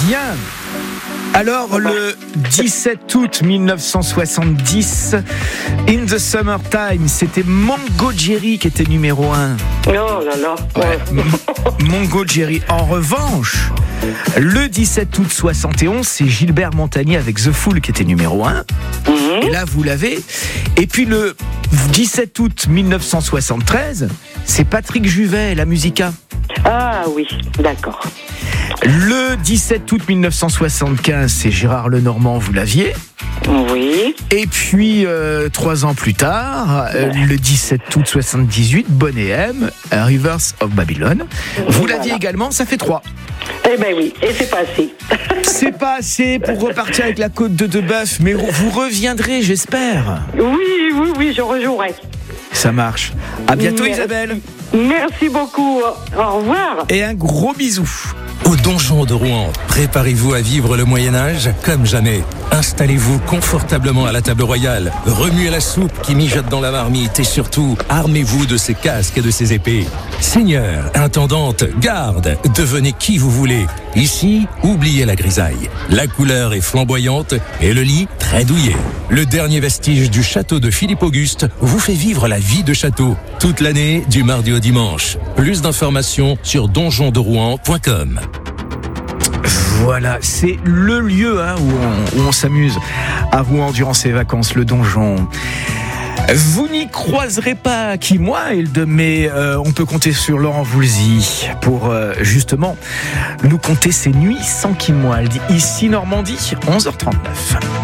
Bien. Alors, le 17 août 1970, In the Summertime, c'était Mongo Jerry qui était numéro 1. Oh là là. Ouais. Mongo Jerry. En revanche, le 17 août 71, c'est Gilbert Montagnier avec The Fool qui était numéro 1. Et là, vous l'avez. Et puis le 17 août 1973, c'est Patrick Juvet, La Musica. Ah oui, d'accord. Le 17 août 1975, c'est Gérard Lenormand, vous l'aviez. Oui. Et puis, 3 ans plus tard, le 17 août 78, Boney M, Rivers of Babylon. Vous l'aviez également, ça fait 3. Eh ben oui, et c'est pas assez. C'est pas assez pour repartir avec la côte de bœuf, mais vous reviendrez, j'espère. Oui, je rejouerai. Ça marche. À bientôt, Merci. Isabelle. Merci beaucoup. Au revoir. Et un gros bisou. Au Donjon de Rouen, préparez-vous à vivre le Moyen-Âge comme jamais. Installez-vous confortablement à la table royale, remuez la soupe qui mijote dans la marmite et surtout, armez-vous de ces casques et de ces épées. Seigneur, intendante, garde, devenez qui vous voulez. Ici, oubliez la grisaille. La couleur est flamboyante et le lit très douillet. Le dernier vestige du château de Philippe Auguste vous fait vivre la vie de château. Toute l'année, du mardi au dimanche. Plus d'informations sur donjonderouen.com. Voilà, c'est le lieu où on s'amuse à Rouen durant ces vacances, le donjon. Vous n'y croiserez pas qui, moi, Hilde, mais on peut compter sur Laurent Voulzy pour justement nous conter ses nuits sans qui, moi. Elle dit ici Normandie, 11h39.